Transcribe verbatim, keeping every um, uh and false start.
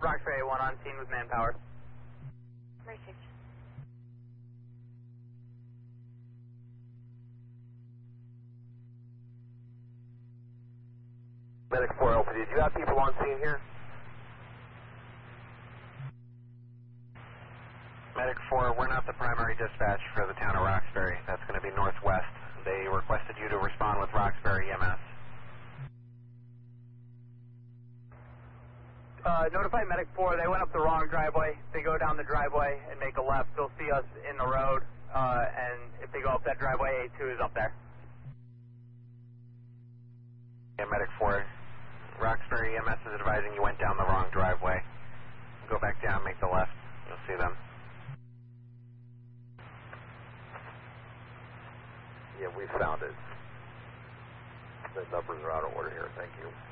Roxbury one on scene with manpower. Received. Medic four L P D, do you have people on scene here? Medic four, we're not the primary dispatch for the town of Roxbury. That's going to be northwest. They requested you to respond with Roxbury E M S. Uh, notify Medic four, they went up the wrong driveway. They go down the driveway and make a left. They'll see us in the road, uh, and if they go up that driveway, A two is up there. Yeah, Medic four, Roxbury E M S is advising you went down the wrong driveway. Go back down, make the left. You'll see them. Yeah, we found it. The numbers are out of order here. Thank you.